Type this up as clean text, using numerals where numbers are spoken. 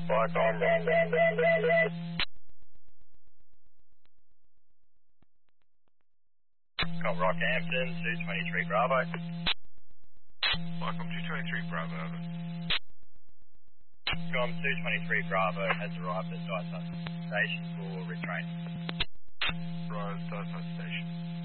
Black on. Call Rockhampton, 223 Bravo. Welcome 223 Bravo, over. Com 223 Bravo has arrived at Dysart Station for retraining. Rise Dysart Station.